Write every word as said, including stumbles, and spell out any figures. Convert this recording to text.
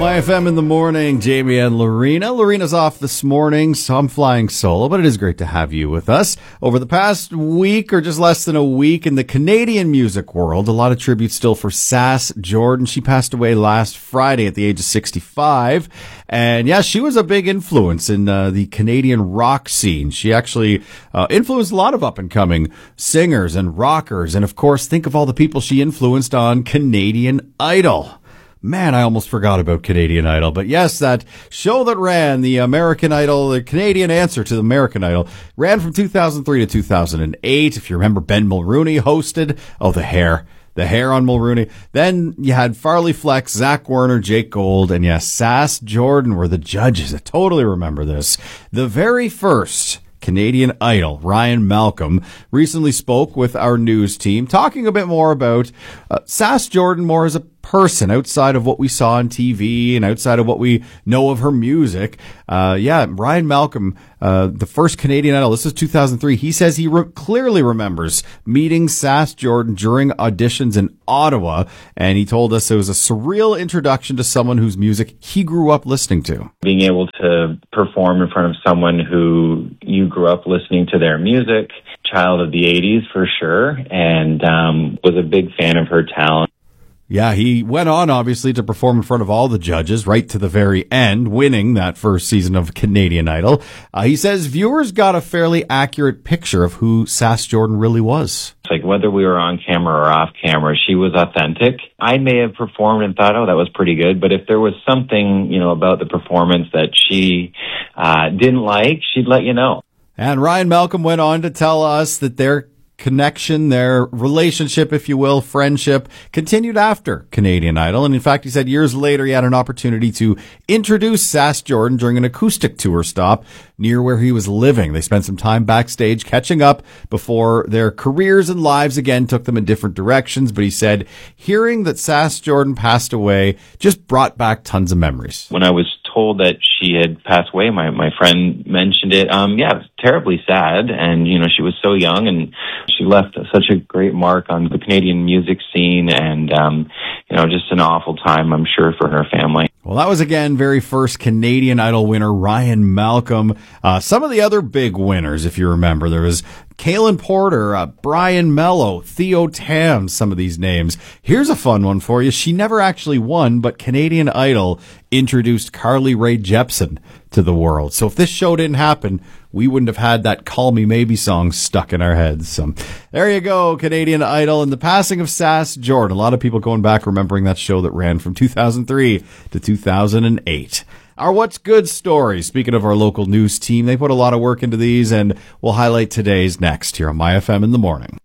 Y F M in the morning, Jamie and Lorena. Lorena's off this morning, so I'm flying solo, but it is great to have you with us. Over the past week, or just less than a week, in the Canadian music world, a lot of tribute still for Sass Jordan. She passed away last Friday at the age of sixty-five. And yeah, she was a big influence in uh, the Canadian rock scene. She actually uh, influenced a lot of up-and-coming singers and rockers. And of course, think of all the people she influenced on Canadian Idol. Man, I almost forgot about Canadian Idol. But yes, that show that ran, the American Idol, the Canadian answer to the American Idol, ran from two thousand three to two thousand eight. If you remember, Ben Mulrooney hosted. Oh, the hair. The hair on Mulrooney. Then you had Farley Flex, Zach Werner, Jake Gold, and yes, Sass Jordan were the judges. I totally remember this. The very first Canadian Idol, Ryan Malcolm, recently spoke with our news team, talking a bit more about uh, Sass Jordan more as a person outside of what we saw on T V and outside of what we know of her music. Uh, yeah, Ryan Malcolm, uh, the first Canadian Idol, this is two thousand three. He says he re- clearly remembers meeting Sass Jordan during auditions in Ottawa, and he told us it was a surreal introduction to someone whose music he grew up listening to. Being able to perform in front of someone who you grew up listening to their music, child of the eighties for sure, and um, was a big fan of her talent. Yeah, he went on, obviously, to perform in front of all the judges right to the very end, winning that first season of Canadian Idol. Uh, he says viewers got a fairly accurate picture of who Sass Jordan really was. It's like whether we were on camera or off camera, she was authentic. I may have performed and thought, oh, that was pretty good. But if there was something, you know, about the performance that she uh, didn't like, she'd let you know. And Ryan Malcolm went on to tell us that their connection, their relationship, if you will, friendship, continued after Canadian Idol. And in fact, he said years later he had an opportunity to introduce Sass Jordan during an acoustic tour stop near where he was living. They spent some time backstage catching up before their careers and lives again took them in different directions. But he said hearing that Sass Jordan passed away just brought back tons of memories. When I was told that she had passed away, my, my friend mentioned it. Um, yeah, it was terribly sad. And, you know, she was so young and she left such a great mark on the Canadian music scene and, um, you know, just an awful time, I'm sure, for her family. Well, that was, again, very first Canadian Idol winner, Ryan Malcolm. Uh, some of the other big winners, if you remember, there was Kaylin Porter, uh, Brian Mello, Theo Tam, some of these names. Here's a fun one for you. She never actually won, but Canadian Idol introduced Carly Rae Jepsen to the world. So if this show didn't happen, we wouldn't have had that Call Me Maybe song stuck in our heads. So there you go, Canadian Idol and the passing of Sass Jordan. A lot of people going back remembering that show that ran from two thousand three to two thousand eight. Our What's Good stories. Speaking of our local news team, they put a lot of work into these, and we'll highlight today's next here on Y F M in the morning.